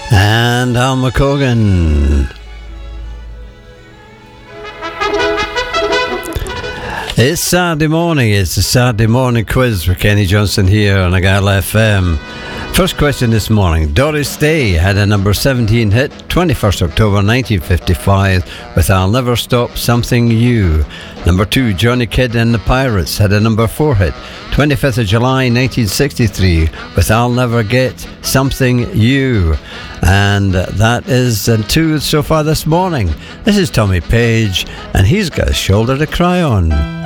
And Al McCogan. It's Saturday morning. It's a Saturday morning quiz for Kenny Johnson here on Agala FM. First question this morning. Doris Day had a number 17 hit 21st October 1955 with I'll Never Stop Something You. Number 2, Johnny Kidd and the Pirates had a number 4 hit 25th of July 1963 with I'll Never Get Something You. And that is 2 so far this morning. This is Tommy Page and he's got a shoulder to cry on.